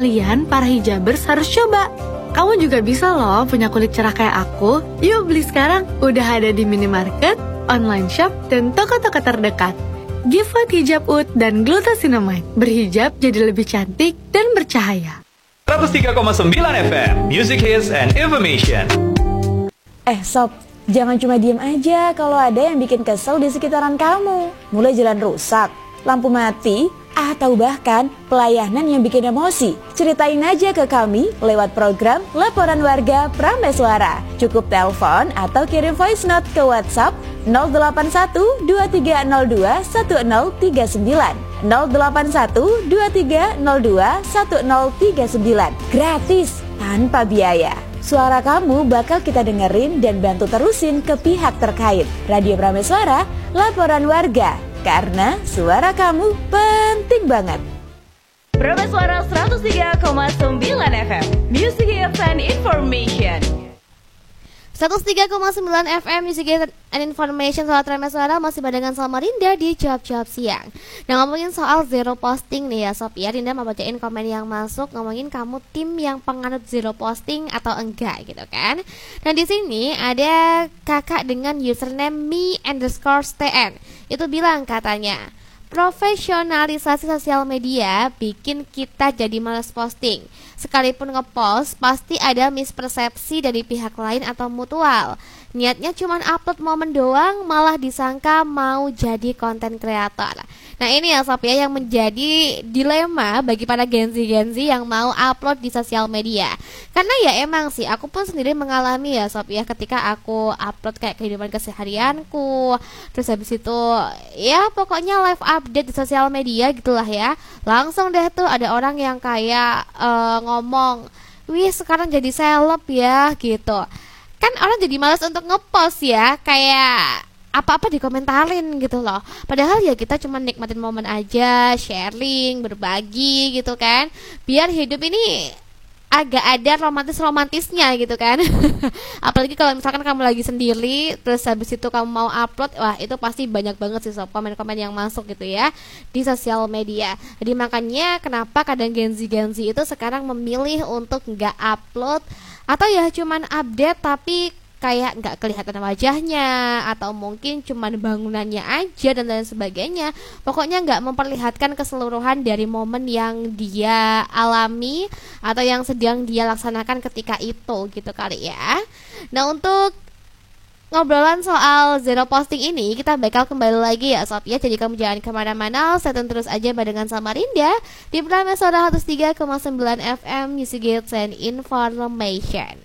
kalian para hijabers harus coba. Kamu juga bisa loh punya kulit cerah kayak aku. Yuk beli sekarang, udah ada di minimarket, online shop, dan toko-toko terdekat. Gifford Hijab Oud dan Glucosinamide. Berhijab jadi lebih cantik dan bercahaya. 103,9 FM, Music Hits and Information. Sob, jangan cuma diem aja kalau ada yang bikin kesel di sekitaran kamu. Mulai jalan rusak, lampu mati, atau bahkan pelayanan yang bikin emosi. Ceritain aja ke kami lewat program Laporan Warga Prameswara. Cukup telepon atau kirim voice note ke WhatsApp 081 2302 1039 081 2302 1039. Gratis, tanpa biaya. Suara kamu bakal kita dengerin dan bantu terusin ke pihak terkait. Radio Prameswara, Laporan Warga. Karena suara kamu penting banget. Prameswara 103,9 FM, Music Hits and Information. 103,9 FM Music and Information. Soal Prameswara masih barengan sama Rinda di Jawab-Jawab Siang. Nah, ngomongin soal zero posting nih ya Sob ya, Rinda mau bacain komen yang masuk. Ngomongin kamu tim yang penganut zero posting atau enggak gitu kan. Nah, di sini ada kakak dengan username me_tn. Itu bilang katanya, profesionalisasi sosial media bikin kita jadi malas posting. Sekalipun ngepost, pasti ada mispersepsi dari pihak lain atau mutual. Niatnya cuma upload momen doang, malah disangka mau jadi konten kreator. Nah ini ya Sob ya, yang menjadi dilema bagi para Gen-Z yang mau upload di sosial media. Karena ya emang sih, aku pun sendiri mengalami ya Sob ya, ketika aku upload kayak kehidupan keseharianku, terus habis itu ya pokoknya live update di sosial media gitulah ya, langsung deh tuh ada orang yang kayak ngomong, wih sekarang jadi seleb ya gitu. Kan orang jadi malas untuk ngepost ya, kayak apa-apa dikomentarin gitu loh. Padahal ya kita cuma nikmatin momen aja, sharing, berbagi gitu kan, biar hidup ini agak ada romantis-romantisnya gitu kan. Apalagi kalau misalkan kamu lagi sendiri, terus habis itu kamu mau upload, wah itu pasti banyak banget sih Sob komen-komen yang masuk gitu ya di sosial media. Jadi makanya kenapa kadang Gen-Z itu sekarang memilih untuk nggak upload, atau ya cuman update tapi kayak nggak kelihatan wajahnya, atau mungkin cuman bangunannya aja dan lain sebagainya. Pokoknya nggak memperlihatkan keseluruhan dari momen yang dia alami atau yang sedang dia laksanakan ketika itu gitu kali ya. Nah untuk ngobrolan soal zero posting ini kita bakal kembali lagi ya Sob ya. Jadi kamu jangan kemana-mana, stay tune terus aja barengan sama Rinda di Prameswara 103,9 FM Music Hits and Information.